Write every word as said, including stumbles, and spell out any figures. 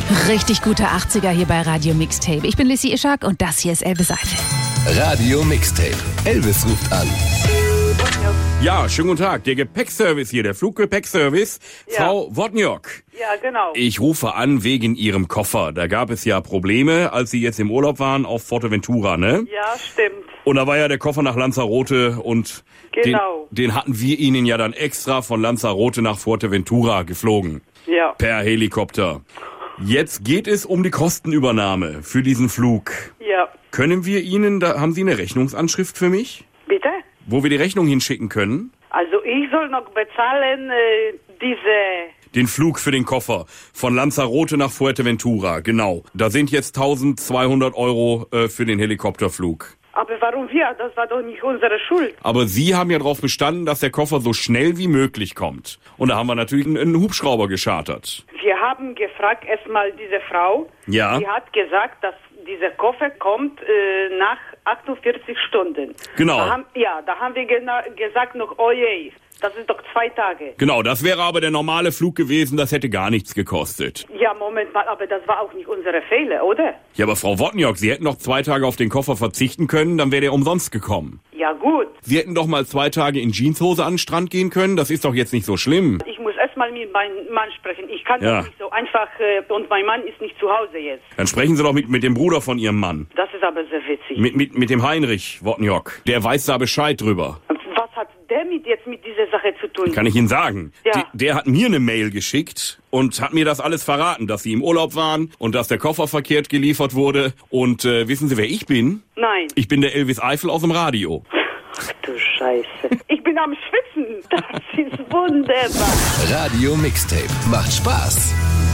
Richtig gute achtziger hier bei Radio Mixtape. Ich bin Lissy Ishak und das hier ist Elvis Eifel. Radio Mixtape. Elvis ruft an. Ja, schönen guten Tag. Der Gepäckservice hier, der Fluggepäckservice. Ja. Frau Wodniok. Ja, genau. Ich rufe an wegen Ihrem Koffer. Da gab es ja Probleme, als Sie jetzt im Urlaub waren auf Forteventura, ne? Ja, stimmt. Und da war ja der Koffer nach Lanzarote und Genau. den, den hatten wir Ihnen ja dann extra von Lanzarote nach Forteventura geflogen. Ja. Per Helikopter. Jetzt geht es um die Kostenübernahme für diesen Flug. Ja. Können wir Ihnen, da haben Sie eine Rechnungsanschrift für mich? Bitte? Wo wir die Rechnung hinschicken können? Also ich soll noch bezahlen äh, diese... Den Flug für den Koffer von Lanzarote nach Fuerteventura, genau. Da sind jetzt eintausendzweihundert Euro äh, für den Helikopterflug. Aber warum wir? Das war doch nicht unsere Schuld. Aber Sie haben ja darauf bestanden, dass der Koffer so schnell wie möglich kommt. Und da haben wir natürlich einen, einen Hubschrauber geschartert. Wir haben gefragt erstmal diese Frau. Ja. Die hat gesagt, dass dieser Koffer kommt äh, nach achtundvierzig Stunden. Genau. Da haben, ja, da haben wir gena- gesagt noch, oh je, das ist doch zwei Tage. Genau, das wäre aber der normale Flug gewesen, das hätte gar nichts gekostet. Ja, Moment mal, aber das war auch nicht unsere Fehler, oder? Ja, aber Frau Wodniok, Sie hätten noch zwei Tage auf den Koffer verzichten können, dann wäre der umsonst gekommen. Ja, gut. Sie hätten doch mal zwei Tage in Jeanshose an den Strand gehen können, das ist doch jetzt nicht so schlimm. Ich muss erstmal mit meinem Mann sprechen. Ich kann Ja. doch nicht so einfach, äh, und mein Mann ist nicht zu Hause jetzt. Dann sprechen Sie doch mit, mit dem Bruder von Ihrem Mann. Das ist aber sehr witzig. Mit, mit, mit dem Heinrich Wodniok. Der weiß da Bescheid drüber. Was hat der mit jetzt mit dieser Sache zu tun? Kann ich Ihnen sagen. Ja. Der, der hat mir eine Mail geschickt und hat mir das alles verraten, dass Sie im Urlaub waren und dass der Koffer verkehrt geliefert wurde. Und äh, wissen Sie, wer ich bin? Nein. Ich bin der Elvis Eifel aus dem Radio. Ach du Scheiße. Ich bin am Schwitzen. Das ist wunderbar. Radio Mixtape. Macht Spaß.